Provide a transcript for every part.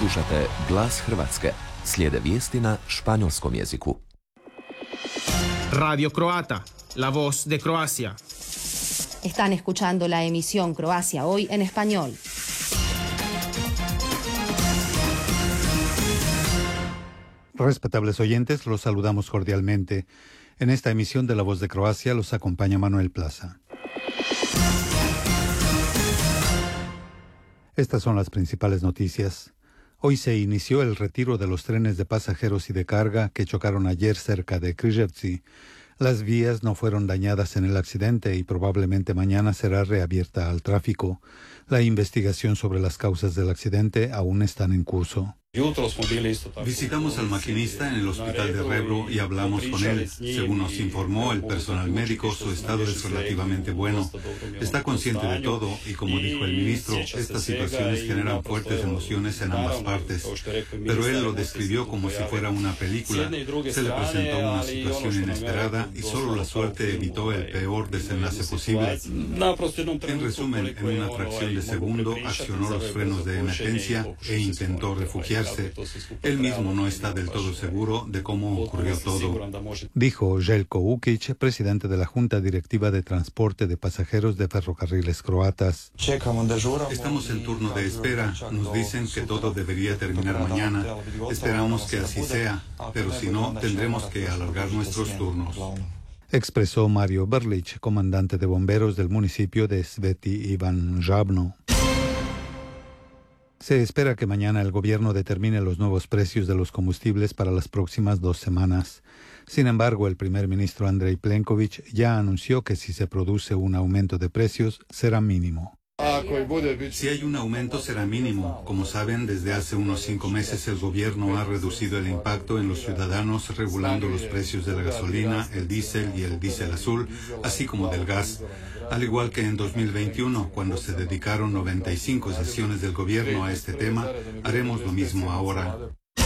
Slušate Glas Hrvatske. Slijede vijesti na španjolskom jeziku. Radio Croata, la voz de Croacia. Están escuchando la emisión Croacia Hoy en español. Respetables oyentes, los saludamos cordialmente. En esta emisión de La Voz de Croacia los acompaña Manuel Plaza. Estas son las principales noticias. Hoy se inició el retiro de los trenes de pasajeros y de carga que chocaron ayer cerca de Križevci. Las vías no fueron dañadas en el accidente y probablemente mañana será reabierta al tráfico. La investigación sobre las causas del accidente aún están en curso. Visitamos al maquinista en el hospital de Rebro y hablamos con él. Según nos informó el personal médico, su estado es relativamente bueno. Está consciente de todo y, como dijo el ministro, estas situaciones generan fuertes emociones en ambas partes. Pero él lo describió como si fuera una película. Se le presentó una situación inesperada y solo la suerte evitó el peor desenlace posible. En resumen, en una fracción de segundo accionó los frenos de emergencia e intentó refugiarse. Él mismo no está del todo seguro de cómo ocurrió todo, dijo Željko Ukić, presidente de la Junta Directiva de Transporte de Pasajeros de Ferrocarriles Croatas. Estamos en turno de espera. Nos dicen que todo debería terminar mañana. Esperamos que así sea, pero si no, tendremos que alargar nuestros turnos, expresó Mario Berlić, comandante de bomberos del municipio de Sveti Ivan Žabno. Se espera que mañana el gobierno determine los nuevos precios de los combustibles para las próximas 2 semanas. Sin embargo, el primer ministro Andrej Plenković ya anunció que si se produce un aumento de precios, será mínimo. Si hay un aumento será mínimo. Como saben, desde hace unos 5 meses el gobierno ha reducido el impacto en los ciudadanos regulando los precios de la gasolina, el diésel y el diésel azul, así como del gas. Al igual que en 2021, cuando se dedicaron 95 sesiones del gobierno a este tema, haremos lo mismo ahora.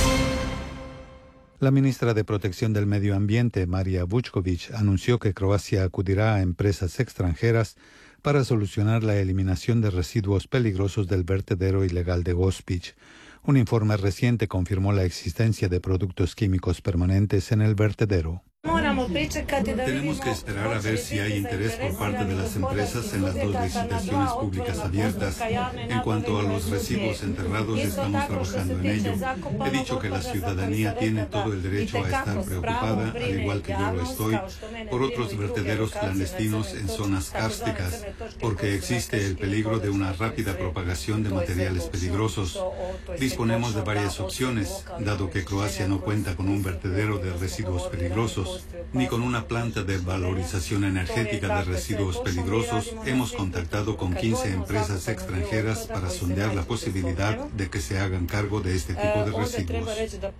La ministra de Protección del Medio Ambiente, Marija Vučković, anunció que Croacia acudirá a empresas extranjeras para solucionar la eliminación de residuos peligrosos del vertedero ilegal de Gospić. Un informe reciente confirmó la existencia de productos químicos permanentes en el vertedero. Tenemos que esperar a ver si hay interés por parte de las empresas en las 2 licitaciones públicas abiertas. En cuanto a los residuos enterrados, estamos trabajando en ello. He dicho que la ciudadanía tiene todo el derecho a estar preocupada, al igual que yo lo estoy, por otros vertederos clandestinos en zonas kársticas, porque existe el peligro de una rápida propagación de materiales peligrosos. Disponemos de varias opciones, dado que Croacia no cuenta con un vertedero de residuos peligrosos ni con una planta de valorización energética de residuos peligrosos. Hemos contactado con 15 empresas extranjeras para sondear la posibilidad de que se hagan cargo de este tipo de residuos.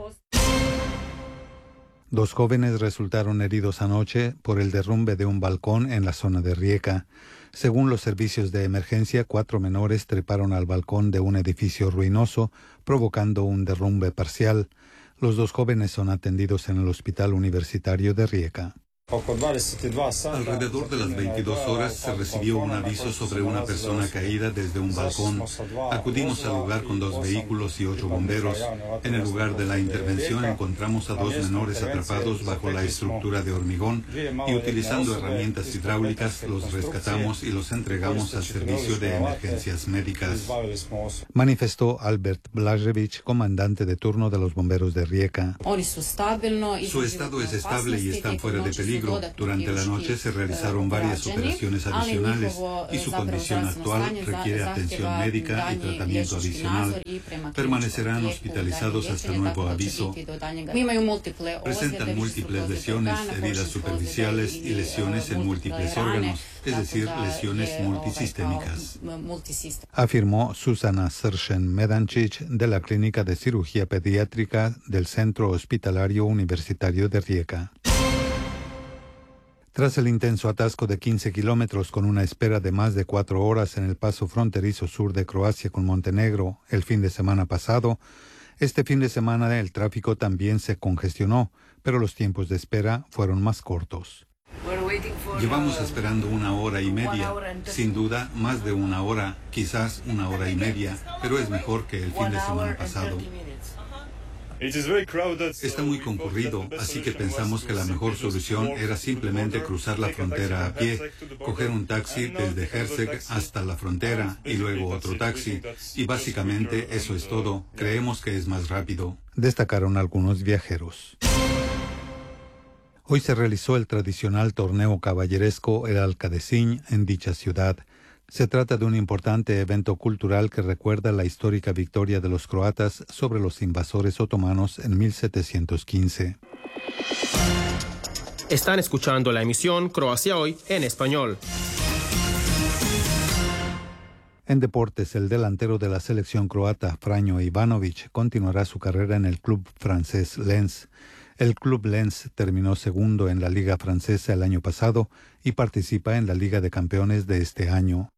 2 jóvenes resultaron heridos anoche por el derrumbe de un balcón en la zona de Rijeka. Según los servicios de emergencia, 4 menores treparon al balcón de un edificio ruinoso, provocando un derrumbe parcial. Los 2 jóvenes son atendidos en el Hospital Universitario de Rijeka. Alrededor de las 22 horas se recibió un aviso sobre una persona caída desde un balcón. Acudimos al lugar con 2 vehículos y 8 bomberos. En el lugar de la intervención encontramos a 2 menores atrapados bajo la estructura de hormigón y utilizando herramientas hidráulicas los rescatamos y los entregamos al servicio de emergencias médicas, manifestó Albert Blažević, comandante de turno de los bomberos de Rijeka. Su estado es estable y están fuera de peligro. Durante la noche se realizaron varias operaciones adicionales y su condición actual requiere atención médica y tratamiento adicional. Permanecerán hospitalizados hasta nuevo aviso. Presentan múltiples lesiones, heridas superficiales y lesiones en múltiples órganos, es decir, lesiones multisistémicas, afirmó Susana Sršen-Medancic de la Clínica de Cirugía Pediátrica del Centro Hospitalario Universitario de Rijeka. Tras el intenso atasco de 15 kilómetros con una espera de más de 4 horas en el paso fronterizo sur de Croacia con Montenegro el fin de semana pasado, este fin de semana el tráfico también se congestionó, pero los tiempos de espera fueron más cortos. Llevamos esperando 1 hora y media, sin duda más de 1 hora, quizás 1 hora y media, pero es mejor que el fin de semana pasado. Está muy concurrido, así que pensamos que la mejor solución era simplemente cruzar la frontera a pie, coger un taxi desde Herceg hasta la frontera y luego otro taxi. Y básicamente eso es todo. Creemos que es más rápido. Destacaron algunos viajeros. Hoy se realizó el tradicional torneo caballeresco El Alcadecín en dicha ciudad. Se trata de un importante evento cultural que recuerda la histórica victoria de los croatas sobre los invasores otomanos en 1715. Están escuchando la emisión Croacia Hoy en español. En deportes, el delantero de la selección croata, Franjo Ivanović, continuará su carrera en el club francés Lens. El club Lens terminó segundo en la Liga Francesa el año pasado y participa en la Liga de Campeones de este año.